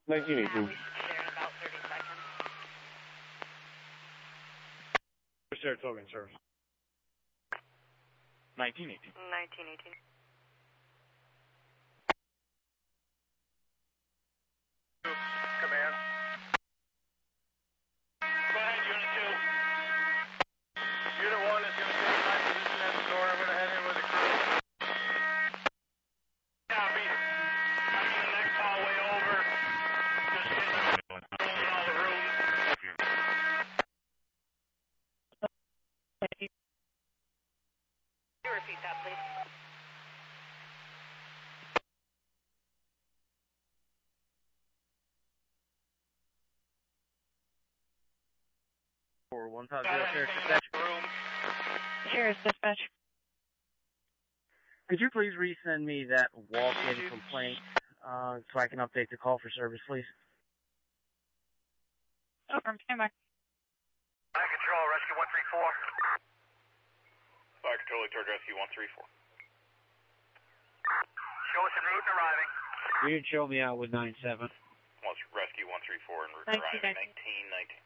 1918. Saratoga in service. 1918. 1918. Command. Go ahead, Unit 2. Unit 1 is going to take my position at the door. I'm going to head in with the crew. Copy. I'm in the next hallway over. Just in all the rooms. Can you repeat that, please? Sheriff's Dispatch. Sheriff's Dispatch. Could you please resend me that walk-in complaint so I can update the call for service, please? Oh, from standby. Fire Control, Rescue 134. Fire Control, Toward Rescue 134. Show us en route and arriving. You can show me out with 97. Rescue 134 en route 1919. arriving 1919.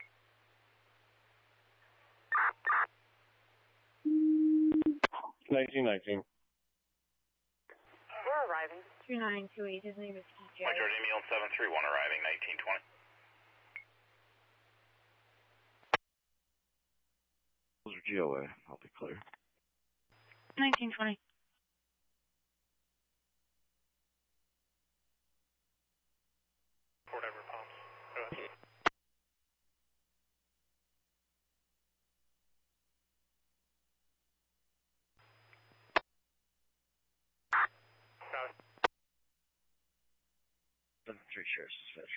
1919. We're arriving. 2928. His name is EJ. Mike Jordan, Emil 731 arriving 1920. Those are GOA. I'll be clear. 1920. Port Everett pumps. Go ahead. Got it. 73 Sheriff's Dispatch.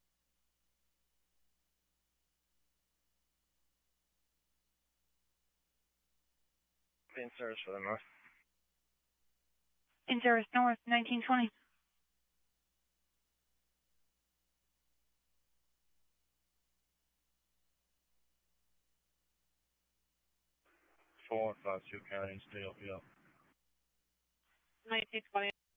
Be in service for the north. In service north, 1920. Four, 5, 2 county, stay up, 1920.